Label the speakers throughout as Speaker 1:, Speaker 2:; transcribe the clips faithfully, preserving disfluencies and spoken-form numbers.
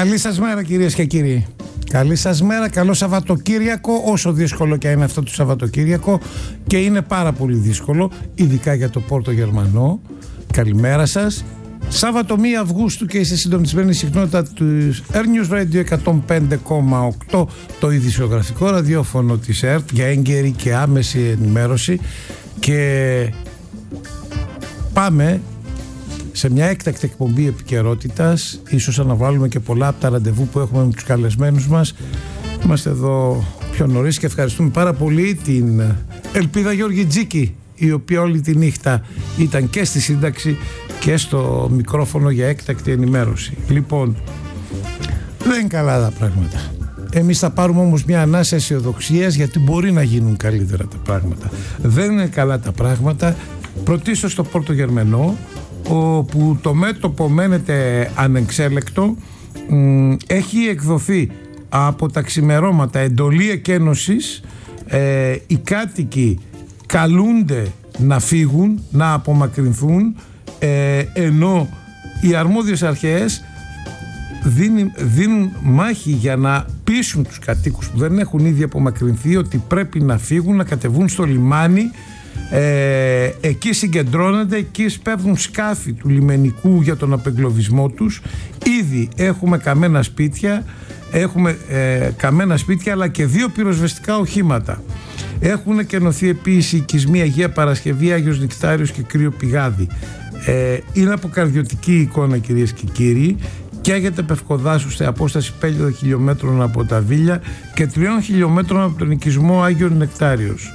Speaker 1: Καλή σας μέρα κυρίες και κύριοι. Καλή σας μέρα, καλό Σαββατοκύριακο, όσο δύσκολο και είναι αυτό το Σαββατοκύριακο, και είναι πάρα πολύ δύσκολο, ειδικά για το Πόρτο Γερμανό. Καλημέρα σας. Σάββατο πρώτη Αυγούστου και είστε συντονισμένοι συχνότητα του Air News Radio εκατόν πέντε κόμμα οκτώ, το ειδησιογραφικό ραδιόφωνο της ΕΡΤ, για έγκαιρη και άμεση ενημέρωση. Και πάμε σε μια έκτακτη εκπομπή επικαιρότητας, ίσως αναβάλουμε και πολλά από τα ραντεβού που έχουμε με τους καλεσμένους μας. Είμαστε εδώ πιο νωρίς και ευχαριστούμε πάρα πολύ την Ελπίδα Γεωργιτζίκη, η οποία όλη τη νύχτα ήταν και στη σύνταξη και στο μικρόφωνο για έκτακτη ενημέρωση. Λοιπόν, δεν είναι καλά τα πράγματα. Εμείς θα πάρουμε όμως μια ανάσα αισιοδοξίας, γιατί μπορεί να γίνουν καλύτερα τα πράγματα. Δεν είναι καλά τα πράγματα, πρωτίστως στο Πόρτο Γερμανό, όπου το μέτωπο μένεται ανεξέλεκτο. Έχει εκδοθεί από τα ξημερώματα εντολή εκένωσης. ε, οι κάτοικοι καλούνται να φύγουν, να απομακρυνθούν, ε, ενώ οι αρμόδιες αρχές δίνουν, δίνουν μάχη για να πείσουν τους κατοίκους που δεν έχουν ήδη απομακρυνθεί ότι πρέπει να φύγουν, να κατεβούν στο λιμάνι. Ε, εκεί συγκεντρώνονται, εκεί σπέβδουν σκάφη του λιμενικού για τον απεγκλωβισμό τους. Ήδη έχουμε καμένα σπίτια, έχουμε ε, καμένα σπίτια αλλά και δύο πυροσβεστικά οχήματα. Έχουν κενωθεί επίσης οικισμοί Αγία Παρασκευή, Άγιος Νεκτάριος και Κρύο Πηγάδι. Ε, είναι αποκαρδιωτική η εικόνα, κυρίες και κύριοι. Καίγεται Πευκοδάσου σε απόσταση πέντε χιλιόμετρων από τα Βίλια και τριών χιλιόμετρων από τον οικισμό Άγιο Νεκτάριος.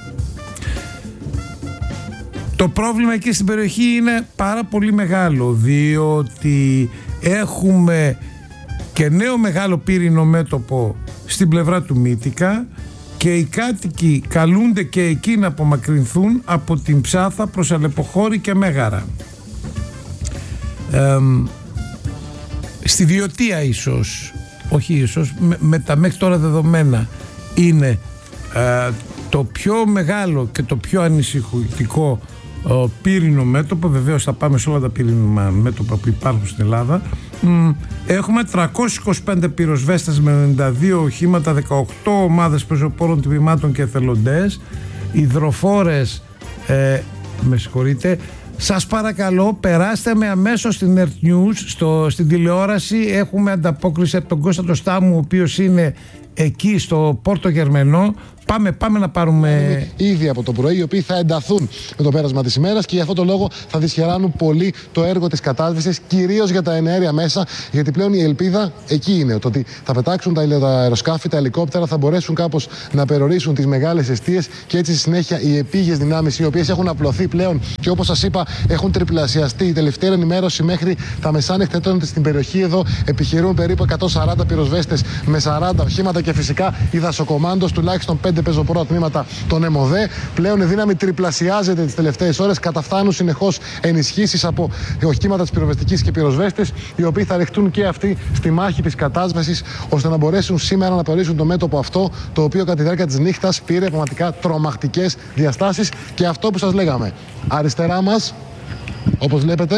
Speaker 1: Το πρόβλημα εκεί στην περιοχή είναι πάρα πολύ μεγάλο, διότι έχουμε και νέο μεγάλο πύρινο μέτωπο στην πλευρά του Μύτικα και οι κάτοικοι καλούνται και εκεί να απομακρυνθούν από την Ψάθα προς Αλεποχώρη και Μέγαρα. Ε, στη Βιωτία ίσως, όχι ίσως, με, με τα μέχρι τώρα δεδομένα είναι ε, το πιο μεγάλο και το πιο ανησυχητικό ο πύρινο μέτωπο. Βεβαίως θα πάμε σε όλα τα πύρινα μέτωπα που υπάρχουν στην Ελλάδα. Έχουμε τριακόσιους είκοσι πέντε πυροσβέστες με ενενήντα δύο οχήματα, δεκαοκτώ ομάδες πεζοπόρων τμήματων και εθελοντές, υδροφόρες. ε, με συγχωρείτε, σας παρακαλώ περάστε με αμέσως στην Earth News, στο, στην τηλεόραση. Έχουμε ανταπόκριση από τον Κώστα το Στάμου, ο οποίος είναι εκεί στο Πόρτο Γερμανό. Πάμε, πάμε να πάρουμε.
Speaker 2: Ήδη από το πρωί, οι οποίοι θα ενταθούν με το πέρασμα της ημέρας και για αυτόν τον λόγο θα δυσχεράνουν πολύ το έργο της κατάσβεσης, κυρίως για τα εναέρια μέσα. Γιατί πλέον η ελπίδα εκεί είναι. Το ότι θα πετάξουν τα αεροσκάφη, τα ελικόπτερα, θα μπορέσουν κάπως να περιορίσουν τις μεγάλες εστίες και έτσι στη συνέχεια οι επίγειες δυνάμεις, οι οποίες έχουν απλωθεί πλέον και όπως σας είπα έχουν τριπλασιαστεί. Η τελευταία ενημέρωση μέχρι τα μεσάνυχτα ήταν ότι στην περιοχή εδώ επιχειρούν περίπου εκατόν σαράντα πυροσβέστες με σαράντα οχήματα και φυσικά η δασοκομάντος, τουλάχιστον πέντε πεζοπόρα τμήματα των ΕΜΟΔΕ. Πλέον η δύναμη τριπλασιάζεται τις τελευταίες ώρες. Καταφθάνουν συνεχώς ενισχύσεις από οχήματα της πυροσβεστικής και πυροσβέστες, οι οποίοι θα ρηχτούν και αυτοί στη μάχη της κατάσβεσης, ώστε να μπορέσουν σήμερα να περιορίσουν το μέτωπο αυτό, το οποίο κατά τη διάρκεια της νύχτας πήρε πραγματικά τρομακτικές διαστάσεις. Και αυτό που σας λέγαμε, αριστερά μας, όπως βλέπετε,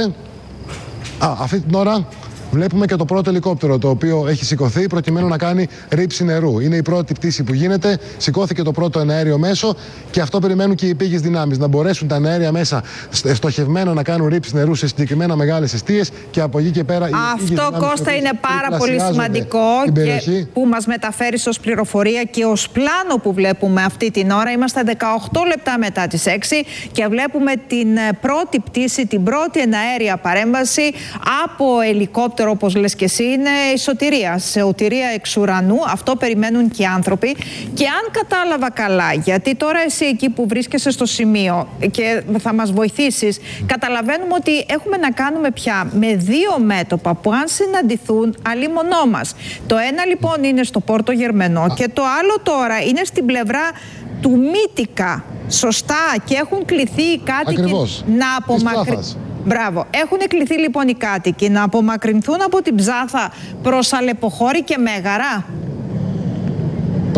Speaker 2: α, αυτή την ώρα. Βλέπουμε και το πρώτο ελικόπτερο, το οποίο έχει σηκωθεί προκειμένου να κάνει ρήψη νερού. Είναι η πρώτη πτήση που γίνεται. Σηκώθηκε το πρώτο εναέριο μέσο και αυτό περιμένουν και οι επίγειες δυνάμεις. Να μπορέσουν τα εναέρια μέσα στοχευμένα να κάνουν ρήψη νερού σε συγκεκριμένα μεγάλες εστίες και από εκεί και πέρα.
Speaker 3: Αυτό, Κώστα, είναι πάρα πολύ σημαντικό και που μας μεταφέρει ως πληροφορία και ως πλάνο που βλέπουμε αυτή την ώρα. Είμαστε δεκαοκτώ λεπτά μετά τις έξι και βλέπουμε την πρώτη πτήση, την πρώτη εναέρια παρέμβαση από ελικόπτερο. Όπως λες και εσύ, είναι η σωτηρία, σωτηρία εξ ουρανού. Αυτό περιμένουν και οι άνθρωποι. Και αν κατάλαβα καλά, γιατί τώρα εσύ εκεί που βρίσκεσαι στο σημείο και θα μας βοηθήσεις, καταλαβαίνουμε ότι έχουμε να κάνουμε πια με δύο μέτωπα που αν συναντηθούν αλίμονό μας. Το ένα λοιπόν είναι στο Πόρτο Γερμανό και το άλλο τώρα είναι στην πλευρά του Μύτικα. Σωστά, και έχουν κληθεί οι κάτοικοι να απομακρυνθούν. Μπράβο. Έχουν κληθεί λοιπόν οι κάτοικοι να απομακρυνθούν από την Ψάθα προς Αλεποχώρη και Μέγαρα.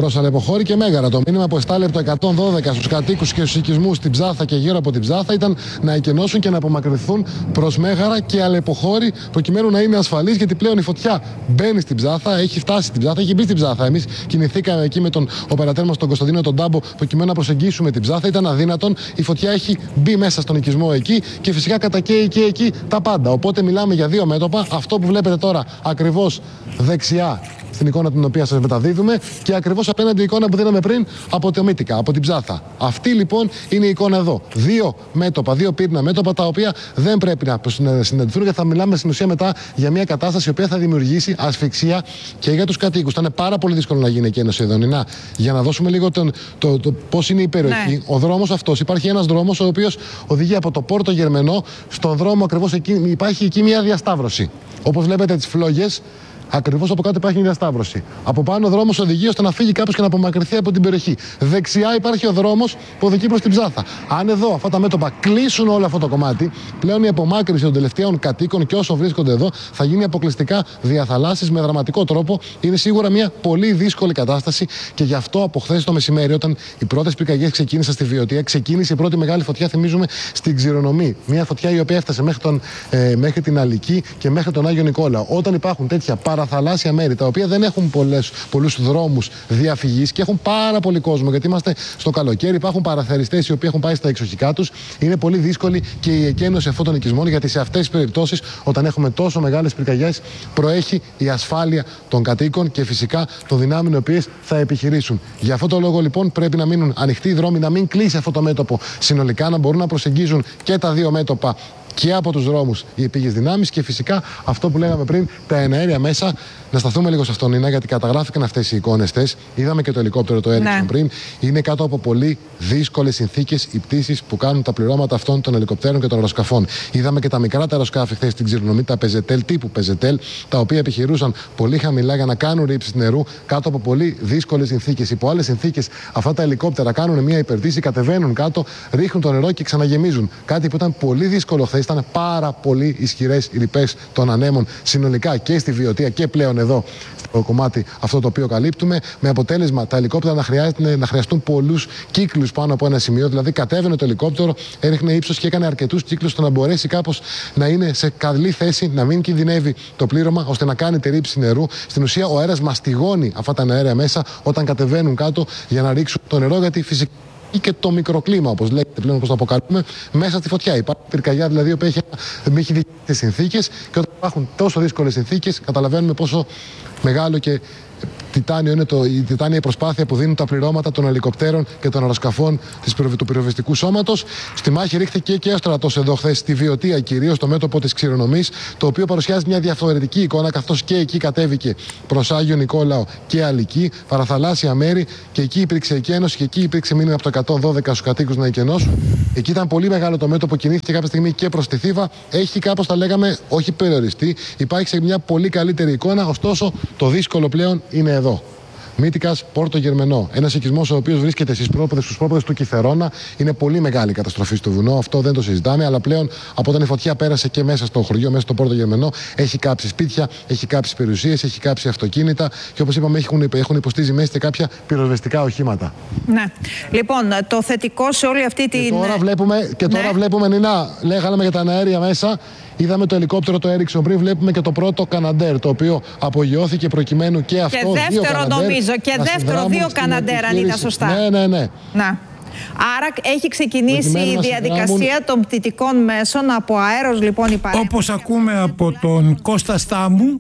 Speaker 2: προς Αλεποχώρη και Μέγαρα. Το μήνυμα που εστάλει από το εκατόν δώδεκα στους κατοίκους και στους οικισμούς στην Ψάθα και γύρω από την Ψάθα ήταν να εκενώσουν και να απομακρυνθούν προς Μέγαρα και Αλεποχώρη, προκειμένου να είναι ασφαλείς, γιατί πλέον η φωτιά μπαίνει στην Ψάθα, έχει φτάσει στην Ψάθα, έχει μπει στην Ψάθα. Εμείς κινηθήκαμε εκεί με τον οπερατέρ μας, τον Κωνσταντίνο τον Τάμπο, προκειμένου να προσεγγίσουμε την Ψάθα. Ήταν αδύνατον. Η φωτιά έχει μπει μέσα στον οικισμό εκεί και φυσικά κατακαίει και εκεί τα πάντα. Οπότε μιλάμε για δύο μέτωπα. Αυτό που βλέπετε τώρα ακριβώς δεξιά στην εικόνα την οποία σας μεταδίδουμε και ακριβώς απέναντι η εικόνα που δίναμε πριν από το Μύτικα, από την Ψάθα. Αυτή λοιπόν είναι η εικόνα εδώ. Δύο μέτωπα, δύο πύρνα μέτωπα, τα οποία δεν πρέπει να συναντηθούν, γιατί θα μιλάμε στην ουσία μετά για μια κατάσταση η οποία θα δημιουργήσει ασφυξία και για τους κατοίκους. Θα είναι πάρα πολύ δύσκολο να γίνει εκένωση εδώ. Νινά, για να δώσουμε λίγο τον, το, το, το πώς είναι η περιοχή. Ναι. Ο δρόμος αυτός, υπάρχει ένας δρόμος ο οποίος οδηγεί από το Πόρτο Γερμενό. Στον δρόμο ακριβώς εκεί υπάρχει εκεί μια διασταύρωση. Όπως βλέπετε τις φλόγες. Ακριβώς από κάτω υπάρχει μια διασταύρωση. Από πάνω ο δρόμος οδηγεί ώστε να φύγει κάποιος και να απομακρυνθεί από την περιοχή. Δεξιά υπάρχει ο δρόμος που οδηγεί προς την Ψάθα. Αν εδώ αυτά τα μέτωπα κλείσουν όλο αυτό το κομμάτι, πλέον η απομάκρυνση των τελευταίων κατοίκων και όσων βρίσκονται εδώ θα γίνει αποκλειστικά διαθαλάσσης με δραματικό τρόπο. Είναι σίγουρα μια πολύ δύσκολη κατάσταση και γι' αυτό από χθες το μεσημέρι, όταν οι πρώτες πυρκαγιές ξεκίνησαν στη Βιωτία, ξεκίνησε η πρώτη μεγάλη φωτιά, θυμίζουμε, στην Ξηρονομή. Μια φωτιά η οποία έφτασε μέχρι, τον, ε, μέχρι την Αλική και μέχρι τον Άγιο Νικόλαο. Όταν υπάρχουν τέτοια παραθαλάσσια μέρη, τα οποία δεν έχουν πολλούς δρόμους διαφυγής και έχουν πάρα πολύ κόσμο, γιατί είμαστε στο καλοκαίρι, υπάρχουν παραθεριστές οι οποίοι έχουν πάει στα εξοχικά τους, είναι πολύ δύσκολη και η εκένωση αυτών των οικισμών, γιατί σε αυτές τις περιπτώσεις, όταν έχουμε τόσο μεγάλες πυρκαγιές, προέχει η ασφάλεια των κατοίκων και φυσικά των δυνάμεων οι οποίες θα επιχειρήσουν. Για αυτό το λόγο λοιπόν πρέπει να μείνουν ανοιχτοί οι δρόμοι, να μην κλείσει αυτό το μέτωπο συνολικά, να μπορούν να προσεγγίζουν και τα δύο μέτωπα και από τους δρόμους οι επίγειες δυνάμεις και φυσικά αυτό που λέγαμε πριν, τα εναέρια μέσα. Να σταθούμε λίγο σε αυτόν, Νίνα, γιατί καταγράφηκαν αυτές οι εικόνες τες. Είδαμε και το ελικόπτερο το έριξαν ναι. πριν. Είναι κάτω από πολύ δύσκολες συνθήκες οι πτήσεις που κάνουν τα πληρώματα αυτών των ελικοπτέρων και των αεροσκαφών. Είδαμε και τα μικρά τα αεροσκάφη χθες στην Ξηρονομή, τα πεζετέλ τύπου πεζετέλ, τα οποία επιχειρούσαν πολύ χαμηλά για να κάνουν ρήψεις νερού κάτω από πολύ δύσκολες συνθήκες. Υπό άλλες συνθήκες, αυτά τα ελικόπτερα κάνουν μια υπερτήση, κατεβαίνουν κάτω, ρίχνουν το νερό και ξαναγεμίζουν. Κάτι που ήταν πολύ δύσκολο χθες. Ήταν πάρα πολύ ισχυρές οι ρηπές των ανέμων συνολικά και στη Βιωτία και πλέον εδώ στο κομμάτι αυτό το οποίο καλύπτουμε, με αποτέλεσμα τα ελικόπτερα να, χρειάζεται, να χρειαστούν πολλούς κύκλους πάνω από ένα σημείο. Δηλαδή, κατέβαινε το ελικόπτερο, έριχνε ύψος και έκανε αρκετούς κύκλους ώστε να μπορέσει κάπως να είναι σε καλή θέση, να μην κινδυνεύει το πλήρωμα, ώστε να κάνει τη ρήψη νερού. Στην ουσία, ο αέρας μαστιγώνει αυτά τα αέρια μέσα όταν κατεβαίνουν κάτω για να ρίξουν το νερό, γιατί φυσικά ή και το μικροκλίμα, όπως λέγεται πλέον, όπως το αποκαλούμε, μέσα στη φωτιά. Υπάρχει πυρκαγιά δηλαδή, η οποία έχει, έχει δικές συνθήκες και όταν υπάρχουν τόσο δύσκολες συνθήκες, καταλαβαίνουμε πόσο μεγάλο και τιτάνιο είναι το, η τιτάνια προσπάθεια που δίνουν τα πληρώματα των ελικοπτέρων και των αεροσκαφών της, του πυροβιστικού σώματος. Στη μάχη ρίχθηκε και ο στρατός εδώ χθες στη Βιωτία, κυρίως στο μέτωπο της Ξηρονομής, το οποίο παρουσιάζει μια διαφορετική εικόνα, καθώς και εκεί κατέβηκε προς Άγιο Νικόλαο και Αλική, παραθαλάσσια μέρη, και εκεί υπήρξε εκένωση και εκεί υπήρξε μήνυμα από το εκατόν δώδεκα στους κατοίκους να εκενώσουν. Εκεί ήταν πολύ μεγάλο το μέτωπο, κινήθηκε κάποια στιγμή και προς τη Θήβα. Έχει κάπως, τα λέγαμε, όχι περιοριστεί. Υπάρχει σε μια πολύ καλύτερη εικόνα, ωστόσο το δύσκολο πλέον είναι εδώ. Μύτικας, Πόρτο Γερμενό. Ένας οικισμός ο οποίος βρίσκεται στις πρόποδες, στους πρόποδες του Κιθερώνα. Είναι πολύ μεγάλη καταστροφή στο βουνό, αυτό δεν το συζητάμε. Αλλά πλέον από όταν η φωτιά πέρασε και μέσα στο χωριό, μέσα στο Πόρτο Γερμενό, έχει κάψει σπίτια, έχει κάψει περιουσίες, έχει κάψει αυτοκίνητα και όπως είπαμε, έχουν, έχουν υποστεί ζημιές και κάποια πυροσβεστικά οχήματα. Ναι.
Speaker 3: Λοιπόν, το θετικό σε όλη αυτή την.
Speaker 2: Και τώρα βλέπουμε, και τώρα ναι. βλέπουμε Νινά, λέγαμε για τα αέρια μέσα. Είδαμε το ελικόπτερο το Έριξον πριν, βλέπουμε και το πρώτο Καναντέρ, το οποίο απογειώθηκε προκειμένου και αυτό.
Speaker 3: Και δεύτερο νομίζω, και δεύτερο, δύο Καναντέρ, αν ήταν σωστά.
Speaker 2: Ναι, ναι, ναι.
Speaker 3: Να. Άρα έχει ξεκινήσει η διαδικασία των πτυτικών μέσων από αέρος, λοιπόν, η παρέμβαση.
Speaker 1: Όπως ακούμε από τον Κώστα Στάμου,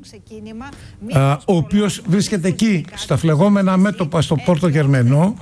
Speaker 1: α, ο οποίος βρίσκεται εκεί στα φλεγόμενα μέτωπα στο Πόρτο Γερμενό,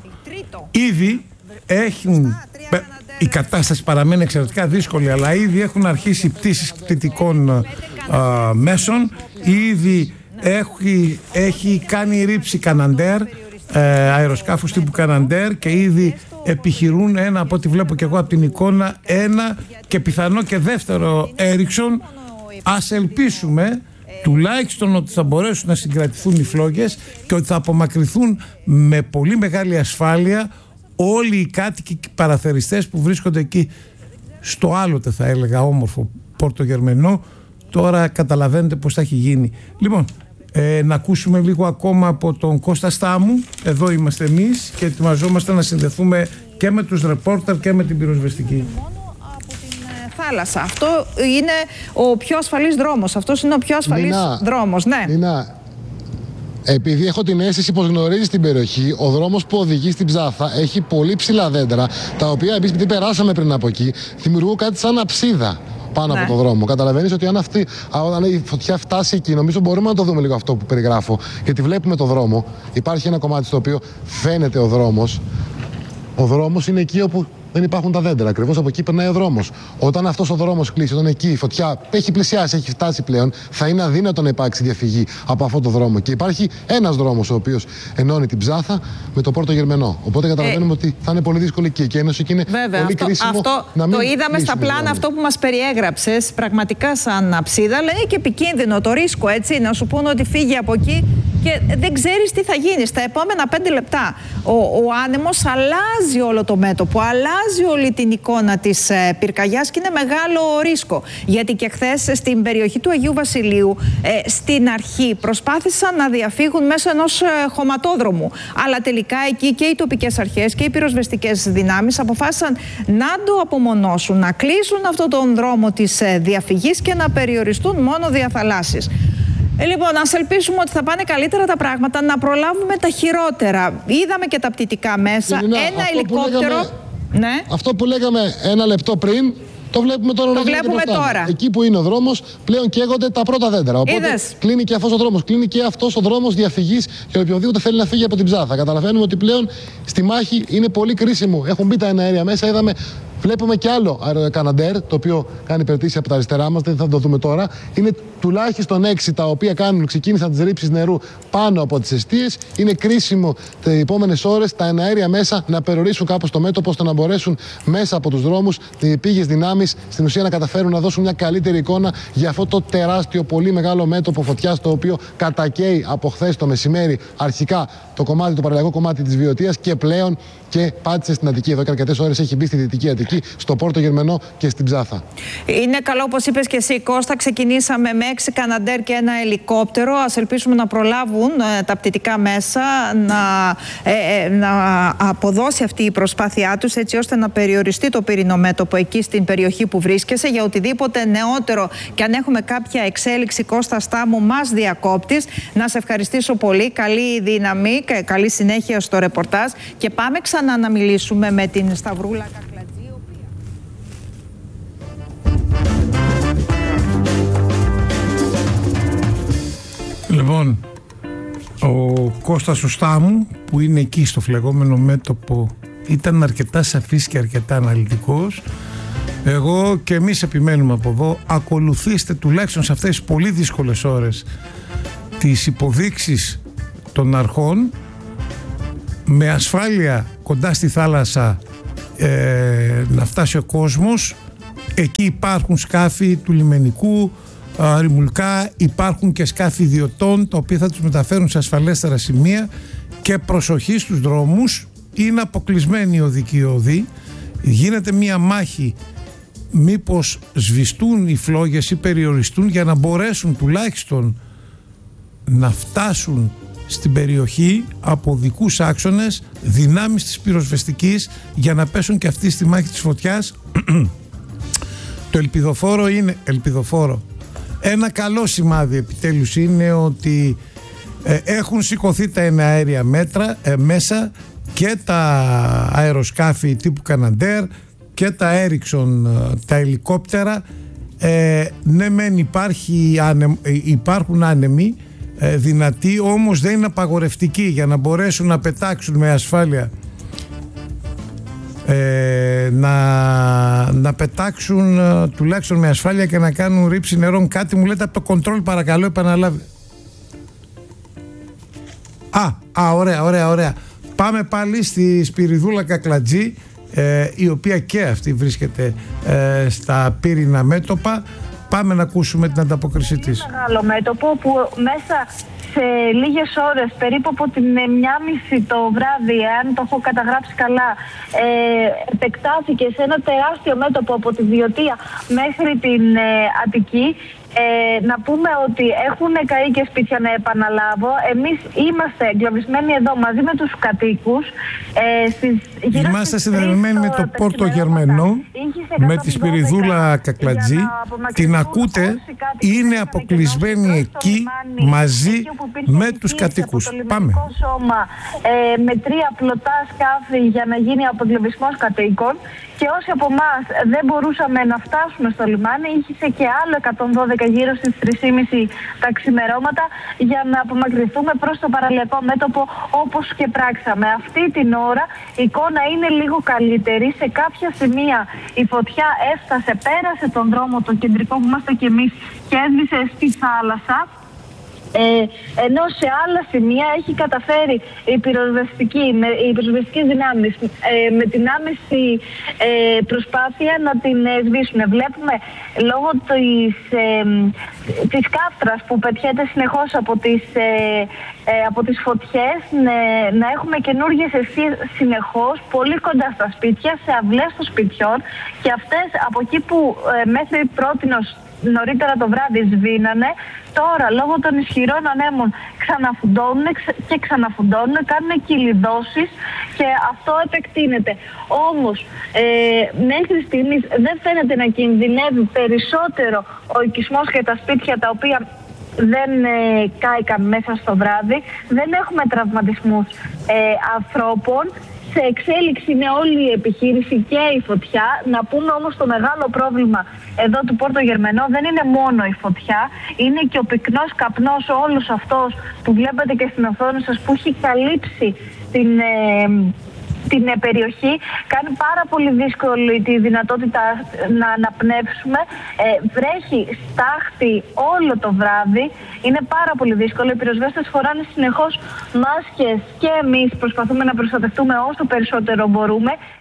Speaker 1: ήδη έχουν. Η κατάσταση παραμένει εξαιρετικά δύσκολη, αλλά ήδη έχουν αρχίσει πτήσεις πτυτικών α, μέσων. Ήδη έχει, έχει κάνει ρήψη Καναντέρ, ε, αεροσκάφους τύπου Καναντέρ, και ήδη επιχειρούν ένα, από ό,τι βλέπω και εγώ από την εικόνα, ένα και πιθανό και δεύτερο Έριξον. Ας ελπίσουμε τουλάχιστον ότι θα μπορέσουν να συγκρατηθούν οι φλόγες και ότι θα απομακρυνθούν με πολύ μεγάλη ασφάλεια όλοι οι κάτοικοι και παραθεριστές που βρίσκονται εκεί στο άλλοτε, θα έλεγα, όμορφο Πόρτο Γερμενό. Τώρα καταλαβαίνετε πως θα έχει γίνει. Λοιπόν, Ε, να ακούσουμε λίγο ακόμα από τον Κώστα Στάμου. Εδώ είμαστε εμείς και ετοιμαζόμαστε να συνδεθούμε και με τους ρεπόρτερ και με την πυροσβεστική.
Speaker 3: Θάλασσα. Αυτό είναι ο πιο ασφαλής δρόμος. Αυτός είναι ο πιο ασφαλής Νίνα, δρόμος. Ναι.
Speaker 2: Νίνα, επειδή έχω την αίσθηση πως γνωρίζεις την περιοχή, ο δρόμος που οδηγεί στην Ψάθα έχει πολύ ψηλά δέντρα, τα οποία επειδή περάσαμε πριν από εκεί, δημιουργούν κάτι σαν αψίδα πάνω ναι. από το δρόμο. Καταλαβαίνεις ότι αν, αυτή, αν η φωτιά φτάσει εκεί, νομίζω μπορούμε να το δούμε λίγο αυτό που περιγράφω. Γιατί βλέπουμε το δρόμο, υπάρχει ένα κομμάτι στο οποίο φαίνεται ο δρόμος. Ο δρόμος είναι εκεί όπου δεν υπάρχουν τα δέντρα. Ακριβώς από εκεί περνάει ο δρόμος. Όταν αυτός ο δρόμος κλείσει, όταν εκεί η φωτιά έχει πλησιάσει, έχει φτάσει πλέον, θα είναι αδύνατο να υπάρξει διαφυγή από αυτόν τον δρόμο. Και υπάρχει ένας δρόμος ο οποίος ενώνει την Ψάθα με το Πόρτο Γερμενό. Οπότε καταλαβαίνουμε ε, ότι θα είναι πολύ δύσκολη και η εκένωση και είναι βέβαια, πολύ αυτό, κρίσιμο
Speaker 3: αυτό,
Speaker 2: να μην
Speaker 3: το είδαμε στα πλάνα αυτό που μας περιέγραψες, πραγματικά σαν αψίδα, αλλά είναι και επικίνδυνο το ρίσκο, έτσι, να σου πούνε ότι φύγει από εκεί και δεν ξέρεις τι θα γίνει στα επόμενα πέντε λεπτά. Ο, ο άνεμος αλλάζει όλο το μέτωπο, αλλάζει όλη την εικόνα της ε, πυρκαγιάς και είναι μεγάλο ρίσκο. Γιατί και χθες στην περιοχή του Αγίου Βασιλείου, ε, στην αρχή προσπάθησαν να διαφύγουν μέσω ενός ε, χωματόδρομου. Αλλά τελικά εκεί και οι τοπικές αρχές και οι πυροσβεστικές δυνάμεις αποφάσισαν να το απομονώσουν, να κλείσουν αυτόν τον δρόμο της ε, διαφυγής και να περιοριστούν μόνο διαθαλάσσεις. Ε, λοιπόν, ας ελπίσουμε ότι θα πάνε καλύτερα τα πράγματα, να προλάβουμε τα χειρότερα. Είδαμε και τα πτυτικά μέσα,
Speaker 2: Ελληνά,
Speaker 3: ένα ελικόπτερο.
Speaker 2: Λέγαμε,
Speaker 3: ναι.
Speaker 2: Αυτό που λέγαμε ένα λεπτό πριν, το βλέπουμε τώρα.
Speaker 3: Το βλέπουμε τώρα.
Speaker 2: Εκεί που είναι ο δρόμος, πλέον καίγονται τα πρώτα δέντρα. Οπότε
Speaker 3: Είδες.
Speaker 2: κλείνει και αυτός ο δρόμος. Κλείνει και αυτός ο δρόμος διαφυγής για οποιοδήποτε θέλει να φύγει από την Ψάθα. Καταλαβαίνουμε ότι πλέον στη μάχη είναι πολύ κρίσιμο. Έχουν μπει τα εναέρια μέσα, είδαμε. Βλέπουμε κι άλλο αεροκαναντέρ, το οποίο κάνει περτήσει από τα αριστερά μας, δεν θα το δούμε τώρα. Είναι τουλάχιστον έξι τα οποία κάνουν, ξεκίνησαν τις ρήψεις νερού πάνω από τις εστίες. Είναι κρίσιμο τις επόμενες ώρες τα εναέρια μέσα να περιορίσουν κάπως το μέτωπο, ώστε να μπορέσουν μέσα από τους δρόμους οι πήγες δυνάμεις στην ουσία να καταφέρουν να δώσουν μια καλύτερη εικόνα για αυτό το τεράστιο, πολύ μεγάλο μέτωπο φωτιάς, το οποίο κατακαίει από χθες το μεσημέρι αρχικά το κομμάτι, το παραλιακό κομμάτι της Βιωτίας και πλέον και πάτησε στην Αττική. Εδώ και αρκετές ώρες έχει μπει στη Δυτική Αττική, στο Πόρτο Γερμενό και στην Ψάθα. Είναι
Speaker 3: καλό, όπως είπες και εσύ, Κώστα. Ξεκινήσαμε με έξι καναντέρ και ένα ελικόπτερο. Ας ελπίσουμε να προλάβουν ε, τα πτυτικά μέσα, να, ε, ε, να αποδώσει αυτή η προσπάθειά τους, έτσι ώστε να περιοριστεί το πυρηνό μέτωπο εκεί στην περιοχή που βρίσκεσαι. Για οτιδήποτε νεότερο και αν έχουμε κάποια εξέλιξη, Κώστα Στάμου, μας διακόπτεις. Να σε ευχαριστήσω πολύ. Καλή δύναμη, καλή συνέχεια στο ρεπορτάζ και πάμε ξανά να μιλήσουμε με την Σταυρούλα Κακλατζή.
Speaker 1: Λοιπόν, ο Κώστας ο Στάμου, που είναι εκεί στο φλεγόμενο μέτωπο, ήταν αρκετά σαφής και αρκετά αναλυτικός. Εγώ και εμείς επιμένουμε από εδώ, ακολουθήστε τουλάχιστον σε αυτές τις πολύ δύσκολες ώρες τις υποδείξεις των αρχών, με ασφάλεια κοντά στη θάλασσα ε, να φτάσει ο κόσμος. Εκεί υπάρχουν σκάφη του λιμενικού, α, ρημουλκά, υπάρχουν και σκάφη ιδιωτών, τα οποία θα τους μεταφέρουν σε ασφαλέστερα σημεία. Και προσοχή στους δρόμους, είναι αποκλεισμένοι οι οδικοί οδοί, γίνεται μία μάχη μήπως σβηστούν οι φλόγες ή περιοριστούν, για να μπορέσουν τουλάχιστον να φτάσουν στην περιοχή από δικούς άξονες δυνάμεις της πυροσβεστικής, για να πέσουν και αυτοί στη μάχη της φωτιάς. Το ελπιδοφόρο είναι ελπιδοφόρο. Ένα καλό σημάδι επιτέλους είναι ότι ε, έχουν σηκωθεί τα εναέρια μέτρα ε, μέσα, και τα αεροσκάφη τύπου Καναντέρ και τα Έριξον, τα ελικόπτερα. Ε, ναι μεν υπάρχει άνεμ, υπάρχουν άνεμοι ε, δυνατοί, όμως δεν είναι απαγορευτικοί, για να μπορέσουν να πετάξουν με ασφάλεια ε, να, να πετάξουν ε, τουλάχιστον με ασφάλεια και να κάνουν ρήψη νερών. Κάτι μου λέτε από το κοντρόλ, παρακαλώ επαναλάβει. Α, α, ωραία, ωραία, ωραία. Πάμε πάλι στη Σπυριδούλα Κακλατζή, ε, η οποία και αυτή βρίσκεται ε, στα πύρινα μέτωπα. Πάμε να ακούσουμε την ανταπόκριση της.
Speaker 4: Είναι μεγάλο μέτωπο που μέσα σε λίγες ώρες, περίπου από την μία και μισή το βράδυ, αν το έχω καταγράψει καλά, ε, επεκτάθηκε σε ένα τεράστιο μέτωπο από τη Βιωτία μέχρι την ε, Αττική Ε, να πούμε ότι έχουν καεί και σπίτια, να επαναλάβω. Εμείς είμαστε εγκλωβισμένοι εδώ μαζί με τους κατοίκους. Ε, στις,
Speaker 1: είμαστε συνδεδεμένοι με το Πόρτο Γερμανό, με τη Σπυριδούλα Κακλατζή. Την ακούτε, είναι αποκλεισμένοι εκεί λιμάνι, μαζί εκεί με τους κατοίκους. Πάμε.
Speaker 4: Σώμα, ε, με τρία πλωτά σκάφη για να γίνει απογκλωβισμός κατοίκων. Και όσοι από εμάς δεν μπορούσαμε να φτάσουμε στο λιμάνι, είχε και άλλο εκατόν δώδεκα γύρω στις τρεις και μισή τα ξημερώματα για να απομακρυνθούμε προς το παραλιακό μέτωπο, όπως και πράξαμε. Αυτή την ώρα η εικόνα είναι λίγο καλύτερη. Σε κάποια σημεία η φωτιά έφτασε, πέρασε τον δρόμο, το κεντρικό που είμαστε κι εμείς, και έσβησε στη θάλασσα. Ε, ενώ σε άλλα σημεία έχει καταφέρει η πυροσβεστική, με, οι πυροσβεστικές δυνάμεις ε, με την άμεση ε, προσπάθεια να την ε, σβήσουν. Βλέπουμε λόγω της, ε, της κάφτρας που πετιέται συνεχώς από τις, ε, ε, από τις φωτιές ναι, να έχουμε καινούργιες αιστείες συνεχώς πολύ κοντά στα σπίτια, σε αυλές των σπιτιών, και αυτές από εκεί που ε, μέχρι πρότινος νωρίτερα το βράδυ σβήνανε, τώρα λόγω των ισχυρών ανέμων ξαναφουντώνουν και ξαναφουντώνουν, κάνουν κυλιδώσεις και αυτό επεκτείνεται. Όμως ε, μέχρι στιγμής δεν φαίνεται να κινδυνεύει περισσότερο ο οικισμός και τα σπίτια τα οποία δεν ε, κάηκαν μέσα στο βράδυ. Δεν έχουμε τραυματισμούς ε, ανθρώπων. Σε εξέλιξη είναι όλη η επιχείρηση και η φωτιά. Να πούμε όμως το μεγάλο πρόβλημα εδώ του Πόρτο Γερμανό δεν είναι μόνο η φωτιά, είναι και ο πυκνός καπνός, όλος αυτός που βλέπετε και στην οθόνη σας, που έχει καλύψει την, ε, την ε, περιοχή. Κάνει πάρα πολύ δύσκολη τη δυνατότητα να αναπνεύσουμε. Ε, βρέχει στάχτη όλο το βράδυ. Είναι πάρα πολύ δύσκολο. Οι πυροσβέστες φοράνε συνεχώς μάσκες και εμείς προσπαθούμε να προστατευτούμε όσο περισσότερο μπορούμε.